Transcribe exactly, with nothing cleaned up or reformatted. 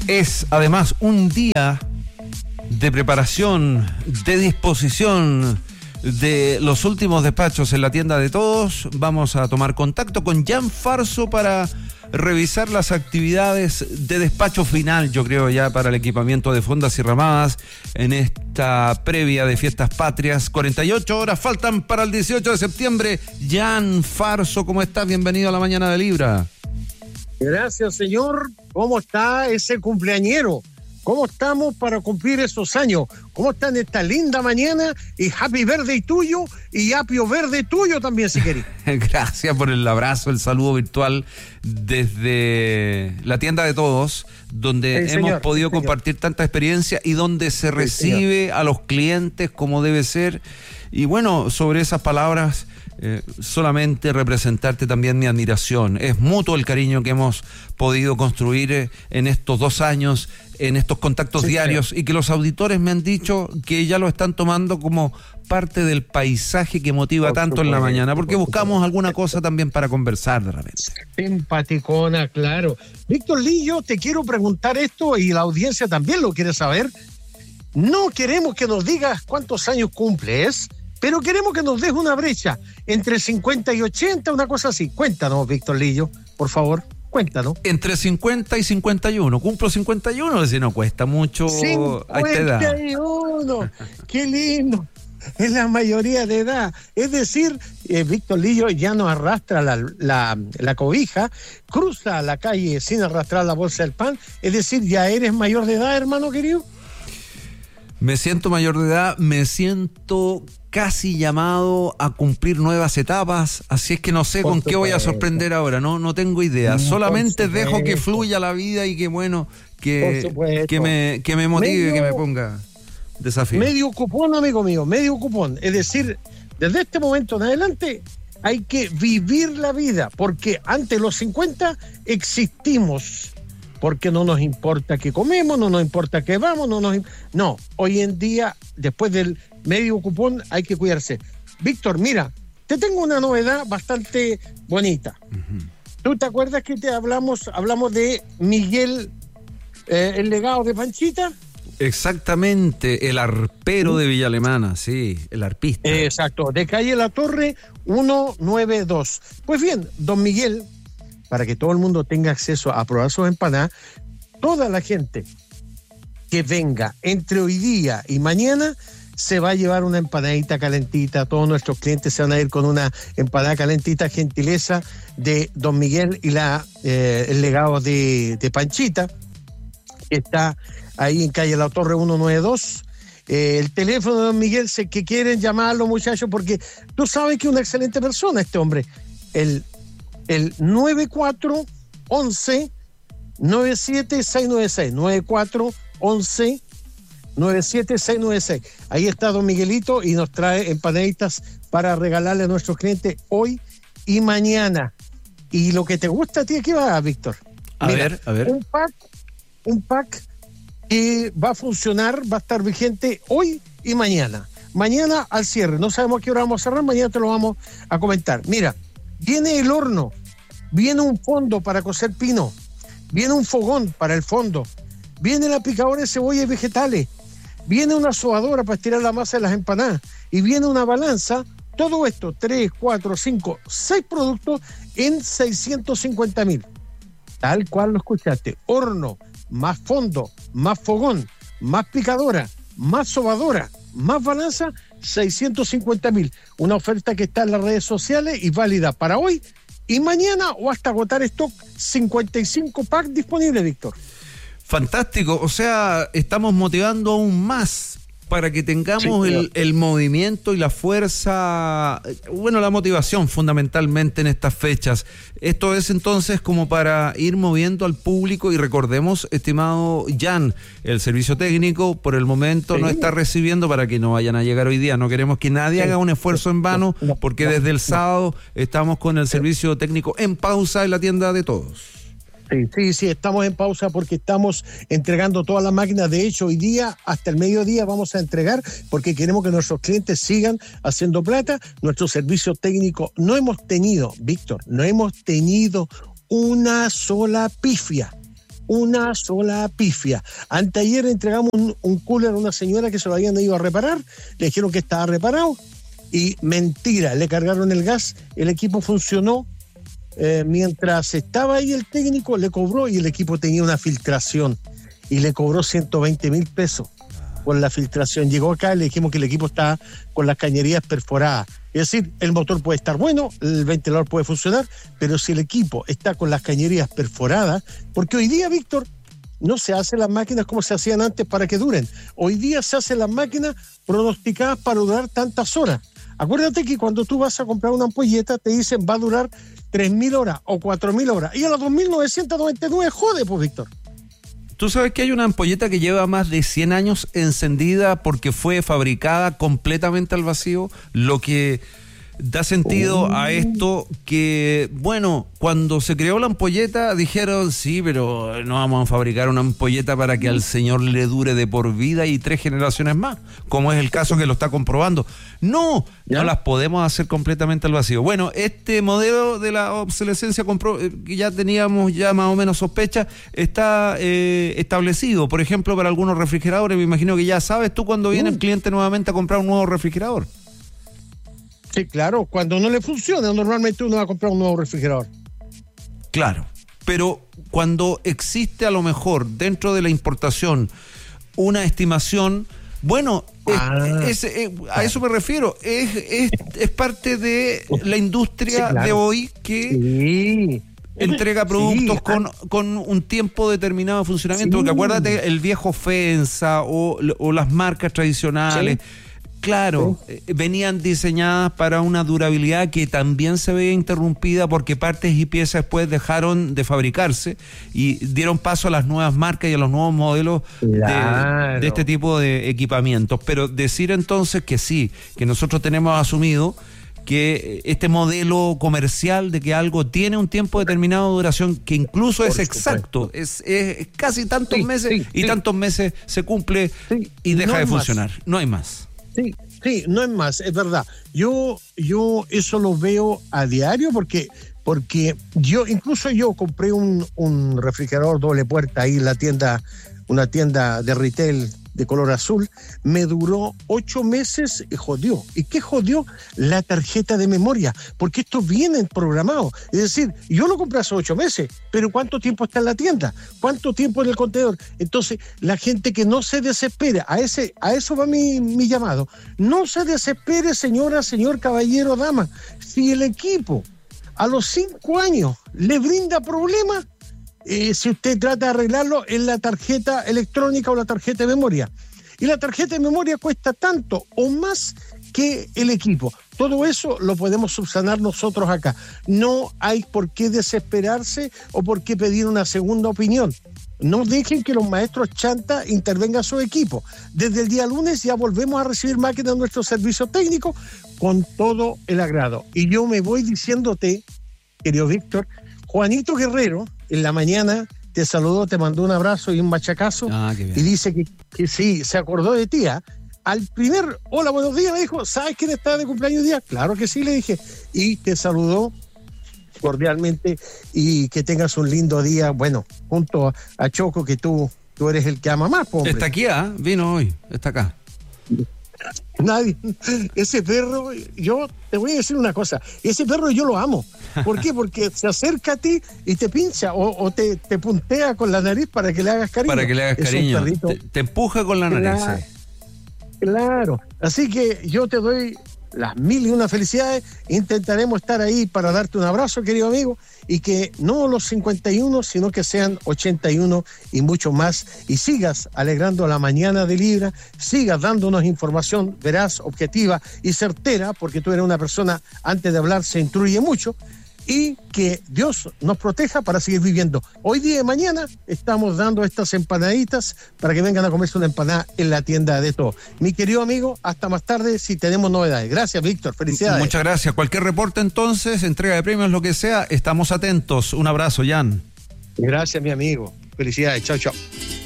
Es además un día de preparación, de disposición de los últimos despachos en la tienda de todos. Vamos a tomar contacto con Jan Farso para revisar las actividades de despacho final, yo creo ya para el equipamiento de fondas y ramadas en esta previa de Fiestas Patrias. cuarenta y ocho horas faltan para el dieciocho de septiembre. Jan Farso, ¿cómo estás? Bienvenido a la Mañana de Libra. Gracias, señor. ¿Cómo está ese cumpleañero? ¿Cómo estamos para cumplir esos años? ¿Cómo está en esta linda mañana? Y happy birthday tuyo y apio verde tuyo también, si querés. Gracias por el abrazo, el saludo virtual desde la tienda de todos, donde sí, hemos señor, podido sí, compartir tanta experiencia y donde se sí, recibe señor. a los clientes como debe ser. Y bueno, sobre esas palabras, eh, solamente representarte también mi admiración. Es mutuo el cariño que hemos podido construir eh, en estos dos años, en estos contactos sí, diarios, señor. Y que los auditores me han dicho que ya lo están tomando como parte del paisaje que motiva por tanto supuesto, en la mañana, porque buscamos supuesto. alguna cosa también para conversar de repente. Simpaticona, claro. Víctor Lillo, te quiero preguntar esto y la audiencia también lo quiere saber. No queremos que nos digas cuántos años cumples, pero queremos que nos des una brecha entre cincuenta y ochenta, una cosa así. Cuéntanos, Víctor Lillo, por favor. Cuéntanos. Entre cincuenta y cincuenta y uno. Cumplo cincuenta y uno, si no cuesta mucho a esta edad. cincuenta y uno. Qué lindo. Es la mayoría de edad. Es decir, eh, Víctor Lillo ya no arrastra la, la, la cobija, cruza la calle sin arrastrar la bolsa del pan. Es decir, ya eres mayor de edad, hermano querido. Me siento mayor de edad, me siento casi llamado a cumplir nuevas etapas, así es que no sé Por con supuesto. qué voy a sorprender ahora, no no tengo idea, solamente dejo que fluya la vida y que bueno, que, que, me, que me motive, medio, que me ponga desafío. Medio cupón, amigo mío, medio cupón, es decir, desde este momento en adelante hay que vivir la vida, porque ante los cincuenta existimos. Porque no nos importa qué comemos, no nos importa qué vamos, no nos... No, hoy en día, después del medio cupón, hay que cuidarse. Víctor, mira, te tengo una novedad bastante bonita. Uh-huh. ¿Tú te acuerdas que te hablamos, hablamos de Miguel, eh, el legado de Panchita? Exactamente, el arpero de Villa Alemana, sí, el arpista. Exacto, de calle La Torre ciento noventa y dos. Pues bien, don Miguel, para que todo el mundo tenga acceso a probar sus empanadas, toda la gente que venga entre hoy día y mañana se va a llevar una empanadita calentita. Todos nuestros clientes se van a ir con una empanada calentita, gentileza de don Miguel y la eh, el legado de, de Panchita, que está ahí en calle La Torre ciento noventa y dos. Eh, el teléfono de don Miguel, sé que quieren llamarlo, muchachos, porque tú sabes que es una excelente persona este hombre. El El nueve cuatro once noventa y siete seiscientos noventa y seis, nueve cuatro once noventa y siete seiscientos noventa y seis. Ahí está don Miguelito y nos trae empanaditas para regalarle a nuestros clientes hoy y mañana. Y lo que te gusta a ti, ¿qué va, Víctor? A Mira, ver, a ver. Un pack, un pack que va a funcionar, va a estar vigente hoy y mañana. Mañana al cierre. No sabemos a qué hora vamos a cerrar, mañana te lo vamos a comentar. Mira, viene el horno, viene un fondo para cocer pino, viene un fogón para el fondo, viene la picadora de cebolla y vegetales, viene una sobadora para estirar la masa de las empanadas y viene una balanza. Todo esto, tres, cuatro, cinco, seis productos en seiscientos cincuenta mil. Tal cual lo escuchaste. Horno, más fondo, más fogón, más picadora, más sobadora, más balanza, seiscientos cincuenta mil. Una oferta que está en las redes sociales y válida para hoy y mañana o hasta agotar stock. cincuenta y cinco packs disponibles, Víctor. Fantástico, o sea, estamos motivando aún más para que tengamos sí, el, el movimiento y la fuerza, bueno, la motivación fundamentalmente en estas fechas. Esto es entonces como para ir moviendo al público y recordemos, estimado Jan, el servicio técnico por el momento sí. no está recibiendo para que no vayan a llegar hoy día. No queremos que nadie sí. haga un esfuerzo en vano porque desde el sábado estamos con el servicio técnico en pausa en la tienda de todos. Sí, sí, sí, estamos en pausa porque estamos entregando todas las máquinas. De hecho, hoy día, hasta el mediodía, vamos a entregar porque queremos que nuestros clientes sigan haciendo plata. Nuestro servicio técnico no hemos tenido, Víctor, no hemos tenido una sola pifia. una sola pifia. Anteayer entregamos un, un cooler a una señora que se lo habían ido a reparar, le dijeron que estaba reparado y mentira, le cargaron el gas, el equipo funcionó, eh, mientras estaba ahí el técnico le cobró y el equipo tenía una filtración y le cobró ciento veinte mil pesos por la filtración. Llegó acá y le dijimos que el equipo está con las cañerías perforadas. Es decir, el motor puede estar bueno, el ventilador puede funcionar, pero si el equipo está con las cañerías perforadas, porque hoy día, Víctor, no se hacen las máquinas como se hacían antes para que duren. Hoy día se hacen las máquinas pronosticadas para durar tantas horas. Acuérdate que cuando tú vas a comprar una ampolleta te dicen va a durar tres mil horas o cuatro mil horas. Y a las dos mil novecientos noventa y nueve jode, pues, Víctor. Tú sabes que hay una ampolleta que lleva más de cien años encendida porque fue fabricada completamente al vacío, lo que da sentido oh. a esto que, bueno, cuando se creó la ampolleta dijeron, sí, pero no vamos a fabricar una ampolleta para que al señor le dure de por vida y tres generaciones más, como es el caso que lo está comprobando. No, ¿Ya? no las podemos hacer completamente al vacío. Bueno, este modelo de la obsolescencia compro, eh, que ya teníamos ya más o menos sospecha, está eh, establecido. Por ejemplo, para algunos refrigeradores, me imagino que ya sabes tú cuando viene uh. el cliente nuevamente a comprar un nuevo refrigerador. Sí, claro, cuando no le funciona, normalmente uno va a comprar un nuevo refrigerador. Claro, pero cuando existe a lo mejor dentro de la importación una estimación, bueno, ah, es, es, es, a eso me refiero, es, es, es parte de la industria sí, claro. de hoy que sí. entrega productos sí. con, con un tiempo determinado de funcionamiento, sí. porque acuérdate, el viejo FENSA o, o las marcas tradicionales, sí. Claro, sí. eh, venían diseñadas para una durabilidad que también se veía interrumpida porque partes y piezas después dejaron de fabricarse y dieron paso a las nuevas marcas y a los nuevos modelos claro. de, de este tipo de equipamientos. Pero decir entonces que sí, que nosotros tenemos asumido que este modelo comercial de que algo tiene un tiempo determinado de duración que incluso es exacto, es, es casi tantos sí, meses sí, y sí. tantos meses se cumple sí, y deja no de funcionar, más. no hay más. Sí, sí, no es más, es verdad. Yo, yo eso lo veo a diario porque, porque yo, incluso yo compré un, un refrigerador doble puerta ahí en la tienda, una tienda de retail de color azul, me duró ocho meses y jodió. ¿Y qué jodió? La tarjeta de memoria, porque estos vienen programados. Es decir, yo lo compré hace ocho meses, pero ¿cuánto tiempo está en la tienda? ¿Cuánto tiempo en el contenedor? Entonces, la gente que no se desespere, a ese, a eso va mi, mi llamado. No se desespere, señora, señor, caballero, dama. Si el equipo a los cinco años le brinda problemas, Eh, si usted trata de arreglarlo en la tarjeta electrónica o la tarjeta de memoria. Y la tarjeta de memoria cuesta tanto o más que el equipo. Todo eso lo podemos subsanar nosotros acá. No hay por qué desesperarse o por qué pedir una segunda opinión. No dejen que los maestros chanta intervengan a su equipo. Desde el día lunes ya volvemos a recibir máquinas de nuestro servicio técnico con todo el agrado. Y yo me voy diciéndote, querido Víctor, Juanito Guerrero en la mañana te saludó, te mandó un abrazo y un machacazo ah, y dice que, que sí, se acordó de ti. ¿eh? Al primer, hola, buenos días, me dijo, ¿sabes quién está de cumpleaños hoy día? Claro que sí, le dije. Y te saludó cordialmente y que tengas un lindo día, bueno, junto a Choco, que tú, tú eres el que ama más, hombre. Está aquí, ¿eh? Vino hoy, está acá. Nadie, ese perro, yo te voy a decir una cosa, ese perro yo lo amo. ¿Por qué? Porque se acerca a ti y te pincha o, o te, te puntea con la nariz para que le hagas cariño. Para que le hagas es cariño, te, te empuja con la nariz. Claro, claro, así que yo te doy las mil y una felicidades, intentaremos estar ahí para darte un abrazo, querido amigo, y que no los cincuenta y uno, sino que sean ochenta y uno y mucho más, y sigas alegrando la mañana de Libra, sigas dándonos información veraz, objetiva y certera, porque tú eres una persona, antes de hablar se instruye mucho, y que Dios nos proteja para seguir viviendo. Hoy día y mañana estamos dando estas empanaditas para que vengan a comerse una empanada en la tienda de todo. Mi querido amigo, hasta más tarde si tenemos novedades. Gracias, Víctor, felicidades. Muchas gracias. Cualquier reporte entonces, entrega de premios, lo que sea, estamos atentos. Un abrazo, Jan. Gracias, mi amigo. Felicidades. Chao, chao.